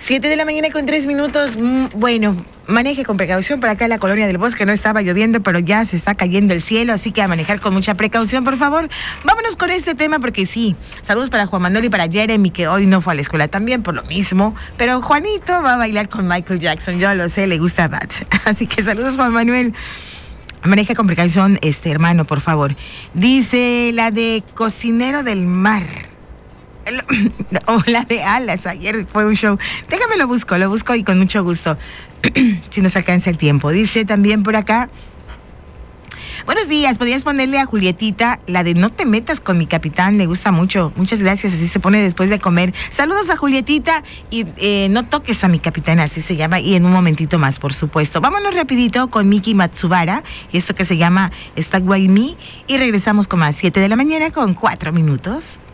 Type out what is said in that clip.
7 de la mañana con 3 minutos. Bueno, maneje con precaución. Por acá en la colonia del Bosque no estaba lloviendo, pero ya se está cayendo el cielo, así que a manejar con mucha precaución, por favor. Vámonos con este tema porque sí. Saludos para Juan Manuel y para Jeremy, que hoy no fue a la escuela también por lo mismo. Pero Juanito va a bailar con Michael Jackson. Yo lo sé, le gusta Bad. Así que saludos, Juan Manuel. Maneja con precaución, hermano, por favor. Dice la de Cocinero del Mar. O la de Alas, ayer fue un show. Déjame lo busco y con mucho gusto. Si nos alcanza el tiempo. Dice también por acá: buenos días, podrías ponerle a Julietita la de No te metas con mi capitán, me gusta mucho. Muchas gracias, así se pone después de comer. Saludos a Julietita y No toques a mi capitán, así se llama. Y en un momentito más, por supuesto. Vámonos rapidito con Miki Matsubara y esto que se llama Stuck By Me. Y regresamos con más 7 de la mañana con 4 minutos.